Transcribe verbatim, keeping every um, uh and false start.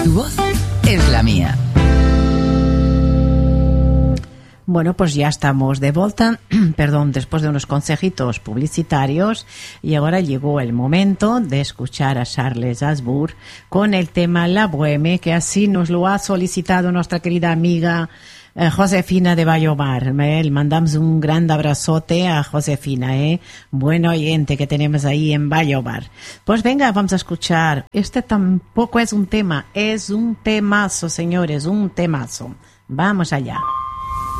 Tu voz es la mía. Bueno, pues ya estamos de vuelta, perdón, después de unos consejitos publicitarios, y ahora llegó el momento de escuchar a Charles Aznavour con el tema La Bohème, que así nos lo ha solicitado nuestra querida amiga eh, Josefina de Vallomar. Eh, le mandamos un gran abrazote a Josefina, eh, buen oyente que tenemos ahí en Vallomar. Pues venga, vamos a escuchar. Este tampoco es un tema, es un temazo, señores, un temazo. Vamos allá.